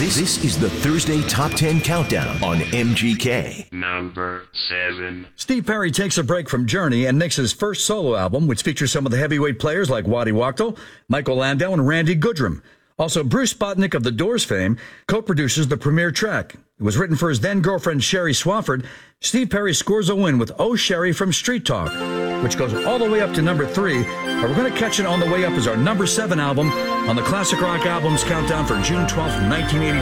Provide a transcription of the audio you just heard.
This is the Thursday Top 10 Countdown on MGK. Number 7. Steve Perry takes a break from Journey and makes his first solo album, which features some of the heavyweight players like Waddy Wachtel, Michael Landau, and Randy Goodrum. Also, Bruce Spotnick of The Doors fame co-produces the premiere track. It was written for his then-girlfriend Sherry Swafford. Steve Perry scores a win with Oh Sherry from Street Talk, which goes all the way up to number 3. And we're going to catch it on the way up as our number 7 album on the Classic Rock Albums Countdown for June 12th, 1980.